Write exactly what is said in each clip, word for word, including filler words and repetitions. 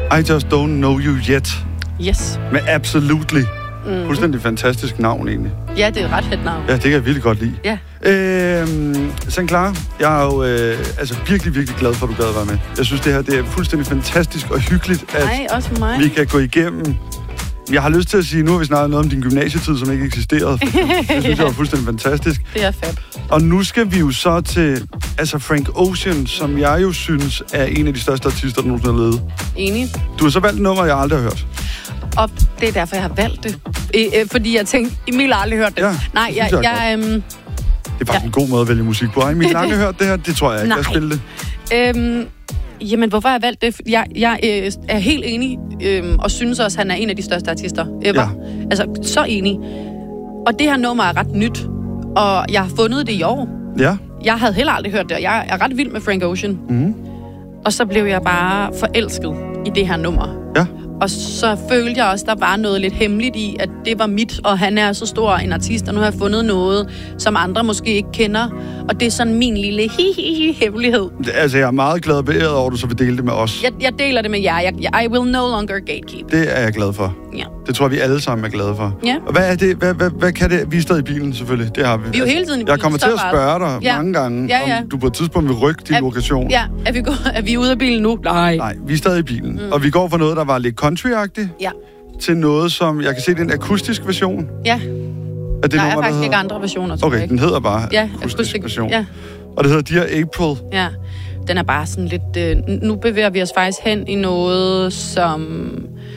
I Just Don't Know You Yet. Yes. Med Absolutely. Mm. Fuldstændig fantastisk navn, egentlig. Ja, det er et ret fedt navn. Ja, det kan jeg virkelig godt lide. Ja. Øhm, Sankt Clara, jeg er jo øh, altså virkelig, virkelig glad for, at du gad at være med. Jeg synes, det her det er fuldstændig fantastisk og hyggeligt, at Nej, også for mig. vi kan gå igennem. Jeg har lyst til at sige, nu har vi snakket noget om din gymnasietid, som ikke eksisterede. Jeg synes, det var fuldstændig fantastisk. Det er fab. Og nu skal vi jo så til altså Frank Ocean, som jeg jo synes er en af de største artister, der nogensinde har levet. Enig. Du har så valgt et nummer, jeg aldrig har hørt. Og det er derfor, jeg har valgt det. Øh, øh, fordi jeg tænkte, Emil har aldrig hørt det. Ja, Nej, jeg... jeg, jeg, øhm, det er faktisk ja. en god måde at vælge musik på. Har Emil Lange hørt det her? Det tror jeg ikke. Nej. Jeg spiller det. Øhm, jamen, hvorfor har jeg valgt det? Jeg, jeg øh, er helt enig, øh, og synes også, at han er en af de største artister ever. Ja. Altså, så enig. Og det her nummer er ret nyt, og jeg har fundet det i år. Ja. Jeg havde heller aldrig hørt det, og jeg er ret vild med Frank Ocean. Mm. Og så blev jeg bare forelsket i det her nummer. Ja. Og så følte jeg også, der var noget lidt hemmeligt i, at det var mit, og han er så stor en artist, og nu har jeg fundet noget, som andre måske ikke kender. Og det er sådan min lille hi-hi-hi-hemmelighed. Altså, jeg er meget glad og beæret over, at du så vil dele det med os. Jeg, jeg deler det med jer. Jeg, jeg, I will no longer gatekeep. Det er jeg glad for. Ja. Det tror jeg, vi alle sammen er glade for. Ja. Og hvad er det? Hvad, hvad, hvad kan det? Vi er stadig i bilen, selvfølgelig. Det har vi. Vi er jo hele tiden i bilen. Jeg kommer til at spørge dig ja. mange gange, ja, ja. om du på et tidspunkt vil rykke din er, lokation. Ja, er vi, gå, er vi ude af bilen nu? Nej. Nej, vi er stadig i bilen. Mm. Og vi går fra noget, der var lidt country-agtigt, ja. til noget, som jeg kan se, det er en akustisk version. Ja. Er det der nummer, er faktisk hedder... ikke andre versioner, tror Okay, jeg. den hedder bare ja, akustisk, akustisk version. Ja. Og det hedder Dear April. Ja, den er bare sådan lidt... Øh, nu bevæger vi os faktisk hen i noget, som,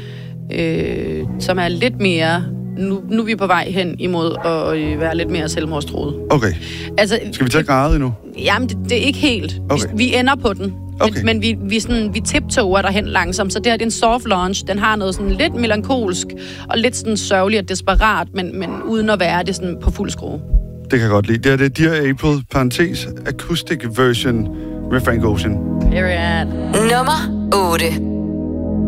øh, som er lidt mere... Nu, nu er vi på vej hen imod at øh, være lidt mere selvmordstroet. Okay. Altså, Skal vi tage græde endnu? Jamen, det, det er ikke helt. Okay. Vi, vi ender på den. Okay. Men, men vi, vi, sådan, vi tiptoger derhen langsomt. Så det her det er en soft launch. Den har noget sådan lidt melankolsk og lidt sådan sørgelig og desperat, men, men uden at være det sådan på fuld skrue. Det kan jeg godt lide. Det er det Dear April, parentes, acoustic version med Frank Ocean. Period. Nummer otte.